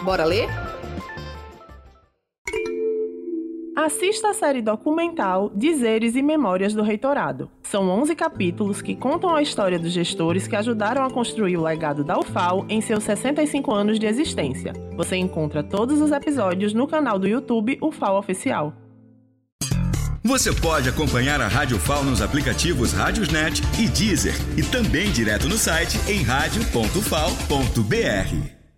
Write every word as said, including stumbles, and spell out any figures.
Bora ler? Assista a série documental Dizeres e Memórias do Reitorado. São onze capítulos que contam a história dos gestores que ajudaram a construir o legado da U F A L em seus sessenta e cinco anos de existência. Você encontra todos os episódios no canal do YouTube U F A L Oficial. Você pode acompanhar a Rádio F A L nos aplicativos Rádiosnet e Deezer e também direto no site em rádio ponto f a l ponto b r.